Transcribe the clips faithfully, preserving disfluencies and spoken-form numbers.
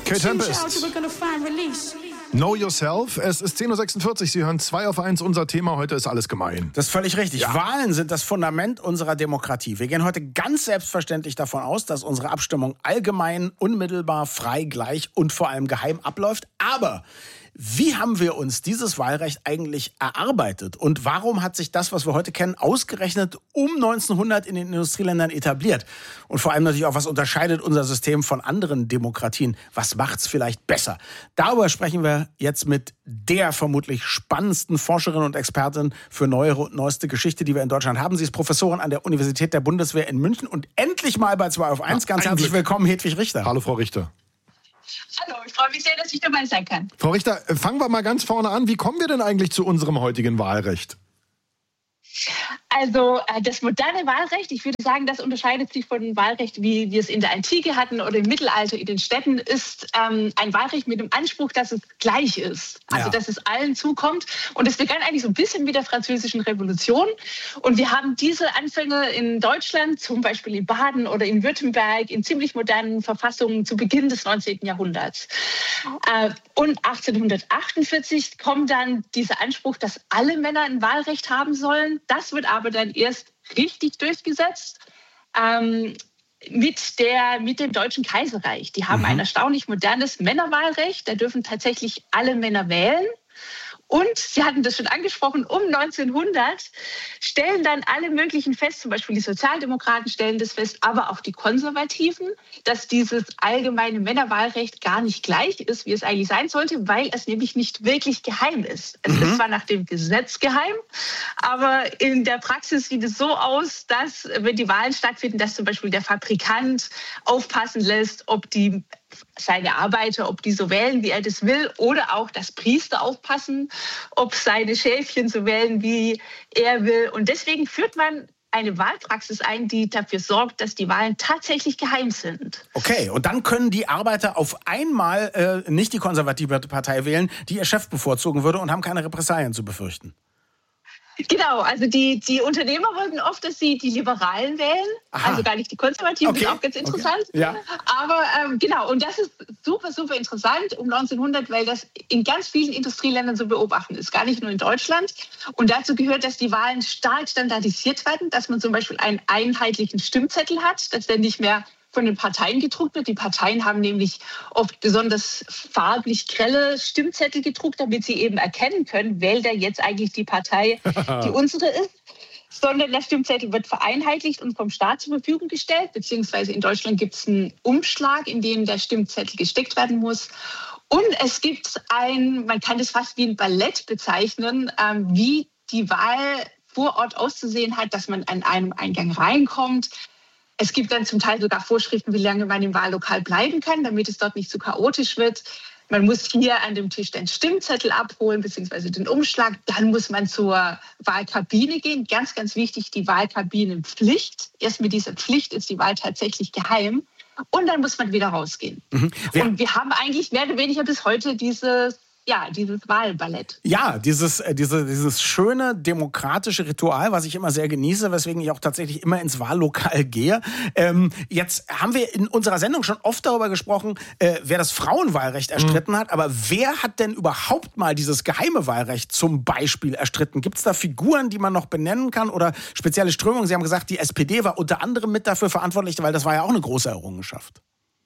Kate Tempest. Know Yourself. Es ist zehn Uhr sechsundvierzig. Sie hören zwei auf eins. Unser Thema heute ist alles gemein. Das ist völlig richtig. Ja. Wahlen sind das Fundament unserer Demokratie. Wir gehen heute ganz selbstverständlich davon aus, dass unsere Abstimmung allgemein, unmittelbar, frei, gleich und vor allem geheim abläuft. Aber wie haben wir uns dieses Wahlrecht eigentlich erarbeitet? Und warum hat sich das, was wir heute kennen, ausgerechnet um neunzehnhundert in den Industrieländern etabliert? Und vor allem natürlich auch, was unterscheidet unser System von anderen Demokratien? Was macht's vielleicht besser? Darüber sprechen wir jetzt mit der vermutlich spannendsten Forscherin und Expertin für neuere und neueste Geschichte, die wir in Deutschland haben. Sie ist Professorin an der Universität der Bundeswehr in München und endlich mal bei zwei auf eins. Ja, ganz herzlich willkommen, Hedwig Richter. Hallo, Frau Richter. Hallo, ich freue mich sehr, dass ich dabei sein kann. Frau Richter, fangen wir mal ganz vorne an. Wie kommen wir denn eigentlich zu unserem heutigen Wahlrecht? Also das moderne Wahlrecht, ich würde sagen, das unterscheidet sich von dem Wahlrecht, wie wir es in der Antike hatten oder im Mittelalter in den Städten, ist ähm, ein Wahlrecht mit dem Anspruch, dass es gleich ist. Also ja. dass es allen zukommt. Und es begann eigentlich so ein bisschen mit der Französischen Revolution. Und wir haben diese Anfänge in Deutschland, zum Beispiel in Baden oder in Württemberg, in ziemlich modernen Verfassungen zu Beginn des neunzehnten Jahrhunderts. Äh, und achtzehnhundertachtundvierzig kommt dann dieser Anspruch, dass alle Männer ein Wahlrecht haben sollen. Das wird aber dann erst richtig durchgesetzt ähm, mit, der, mit dem Deutschen Kaiserreich. Die haben mhm. ein erstaunlich modernes Männerwahlrecht. Da dürfen tatsächlich alle Männer wählen. Und Sie hatten das schon angesprochen, um neunzehnhundert stellen dann alle möglichen fest, zum Beispiel die Sozialdemokraten stellen das fest, aber auch die Konservativen, dass dieses allgemeine Männerwahlrecht gar nicht gleich ist, wie es eigentlich sein sollte, weil es nämlich nicht wirklich geheim ist. Es mhm. ist zwar nach dem Gesetz geheim, aber in der Praxis sieht es so aus, dass, wenn die Wahlen stattfinden, dass zum Beispiel der Fabrikant aufpassen lässt, ob die seine Arbeiter, ob die so wählen, wie er das will, oder auch, dass Priester aufpassen, ob seine Schäfchen so wählen, wie er will. Und deswegen führt man eine Wahlpraxis ein, die dafür sorgt, dass die Wahlen tatsächlich geheim sind. Okay, und dann können die Arbeiter auf einmal äh, nicht die konservative Partei wählen, die ihr Chef bevorzugen würde und haben keine Repressalien zu befürchten. Genau, also die, die Unternehmer wollten oft, dass sie die Liberalen wählen, Aha. also gar nicht die Konservativen, okay. ist auch ganz interessant. Okay. Ja. Aber ähm, genau, und das ist super, super interessant um neunzehnhundert, weil das in ganz vielen Industrieländern so beobachten ist, gar nicht nur in Deutschland. Und dazu gehört, dass die Wahlen stark standardisiert werden, dass man zum Beispiel einen einheitlichen Stimmzettel hat, dass der nicht mehr von den Parteien gedruckt wird. Die Parteien haben nämlich oft besonders farblich grelle Stimmzettel gedruckt, damit sie eben erkennen können, wählt er jetzt eigentlich die Partei, die unsere ist. Sondern der Stimmzettel wird vereinheitlicht und vom Staat zur Verfügung gestellt. Beziehungsweise in Deutschland gibt es einen Umschlag, in dem der Stimmzettel gesteckt werden muss. Und es gibt ein, man kann das fast wie ein Ballett bezeichnen, ähm, wie die Wahl vor Ort auszusehen hat, dass man an einem Eingang reinkommt. Es gibt dann zum Teil sogar Vorschriften, wie lange man im Wahllokal bleiben kann, damit es dort nicht zu chaotisch wird. Man muss hier an dem Tisch den Stimmzettel abholen, beziehungsweise den Umschlag. Dann muss man zur Wahlkabine gehen. Ganz, ganz wichtig, die Wahlkabinenpflicht. Erst mit dieser Pflicht ist die Wahl tatsächlich geheim. Und dann muss man wieder rausgehen. Mhm. Und wir haben eigentlich mehr oder weniger bis heute dieses Ja, dieses Wahlballett. Ja, dieses, äh, diese, dieses schöne demokratische Ritual, was ich immer sehr genieße, weswegen ich auch tatsächlich immer ins Wahllokal gehe. Ähm, jetzt haben wir in unserer Sendung schon oft darüber gesprochen, äh, wer das Frauenwahlrecht erstritten mhm. hat. Aber wer hat denn überhaupt mal dieses geheime Wahlrecht zum Beispiel erstritten? Gibt es da Figuren, die man noch benennen kann oder spezielle Strömungen? Sie haben gesagt, die S P D war unter anderem mit dafür verantwortlich, weil das war ja auch eine große Errungenschaft.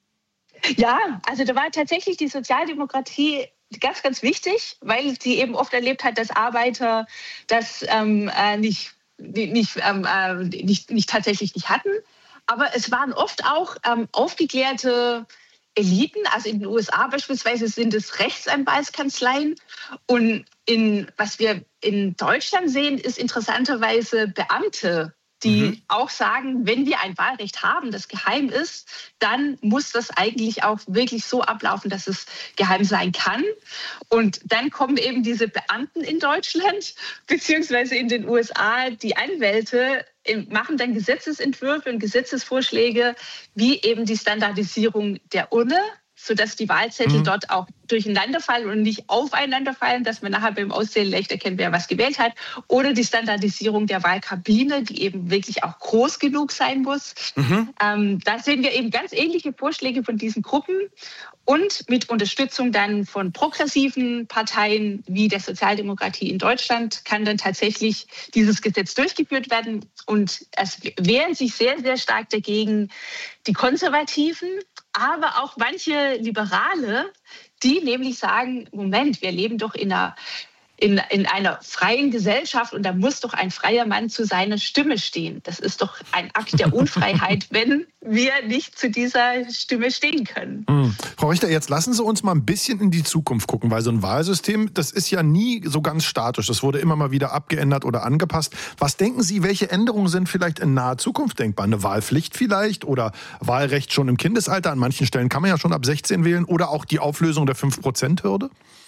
Ja, also da war tatsächlich die Sozialdemokratie ganz, ganz wichtig, weil sie eben oft erlebt hat, dass Arbeiter das ähm, äh, nicht, nicht, ähm, äh, nicht, nicht tatsächlich nicht hatten. Aber es waren oft auch ähm, aufgeklärte Eliten, also in den U S A beispielsweise sind es Rechtsanwaltskanzleien. Und in, was wir in Deutschland sehen, ist interessanterweise Beamte, die mhm. auch sagen, wenn wir ein Wahlrecht haben, das geheim ist, dann muss das eigentlich auch wirklich so ablaufen, dass es geheim sein kann. Und dann kommen eben diese Beamten in Deutschland beziehungsweise in den U S A, die Anwälte, machen dann Gesetzesentwürfe und Gesetzesvorschläge, wie eben die Standardisierung der Urne sodass die Wahlzettel Mhm. dort auch durcheinander fallen und nicht aufeinander fallen, dass man nachher beim Auszählen leicht erkennt, wer was gewählt hat. Oder die Standardisierung der Wahlkabine, die eben wirklich auch groß genug sein muss. Mhm. Ähm, da sehen wir eben ganz ähnliche Vorschläge von diesen Gruppen. Und mit Unterstützung dann von progressiven Parteien wie der Sozialdemokratie in Deutschland kann dann tatsächlich dieses Gesetz durchgeführt werden. Und es wehren sich sehr, sehr stark dagegen die Konservativen, aber auch manche Liberale, die nämlich sagen, Moment, wir leben doch in einer In, in einer freien Gesellschaft und da muss doch ein freier Mann zu seiner Stimme stehen. Das ist doch ein Akt der Unfreiheit, wenn wir nicht zu dieser Stimme stehen können. Mhm. Frau Richter, jetzt lassen Sie uns mal ein bisschen in die Zukunft gucken, weil so ein Wahlsystem, das ist ja nie so ganz statisch. Das wurde immer mal wieder abgeändert oder angepasst. Was denken Sie, welche Änderungen sind vielleicht in naher Zukunft denkbar? Eine Wahlpflicht vielleicht oder Wahlrecht schon im Kindesalter? An manchen Stellen kann man ja schon ab sechzehn wählen oder auch die Auflösung der fünf Prozent Hürde?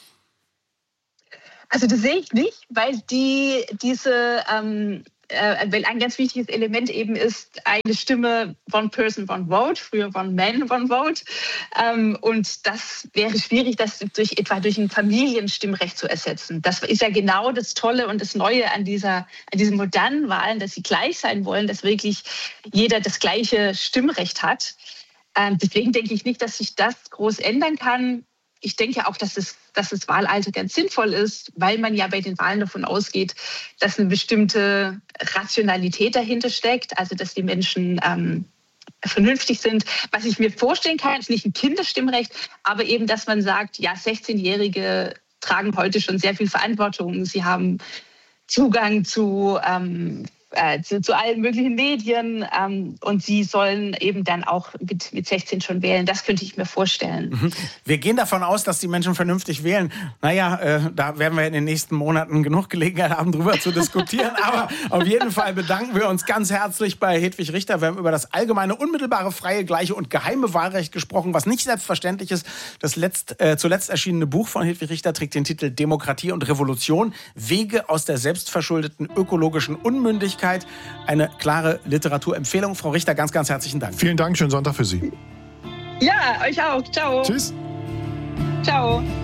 Also das sehe ich nicht, weil die diese, ähm, äh, weil ein ganz wichtiges Element eben ist, eine Stimme, one person, one vote, früher one man, one vote. Ähm, und das wäre schwierig, das durch etwa durch ein Familienstimmrecht zu ersetzen. Das ist ja genau das Tolle und das Neue an dieser, an diesen modernen Wahlen, dass sie gleich sein wollen, dass wirklich jeder das gleiche Stimmrecht hat. Ähm, deswegen denke ich nicht, dass sich das groß ändern kann. Ich denke auch, dass, es, dass das Wahlalter ganz sinnvoll ist, weil man ja bei den Wahlen davon ausgeht, dass eine bestimmte Rationalität dahinter steckt, also dass die Menschen ähm, vernünftig sind. Was ich mir vorstellen kann, ist nicht ein Kinderstimmrecht, aber eben, dass man sagt, ja, sechzehnjährige tragen heute schon sehr viel Verantwortung. Sie haben Zugang zu ähm, Äh, zu, zu allen möglichen Medien ähm, und sie sollen eben dann auch mit, mit sechzehn schon wählen. Das könnte ich mir vorstellen. Mhm. Wir gehen davon aus, dass die Menschen vernünftig wählen. Naja, äh, da werden wir in den nächsten Monaten genug Gelegenheit haben, drüber zu diskutieren. Aber auf jeden Fall bedanken wir uns ganz herzlich bei Hedwig Richter. Wir haben über das allgemeine, unmittelbare, freie, gleiche und geheime Wahlrecht gesprochen, was nicht selbstverständlich ist. Das letzt, äh, zuletzt erschienene Buch von Hedwig Richter trägt den Titel Demokratie und Revolution. Wege aus der selbstverschuldeten ökologischen Unmündigkeit. Eine klare Literaturempfehlung. Frau Richter, ganz, ganz herzlichen Dank. Vielen Dank, schönen Sonntag für Sie. Ja, euch auch. Ciao. Tschüss. Ciao.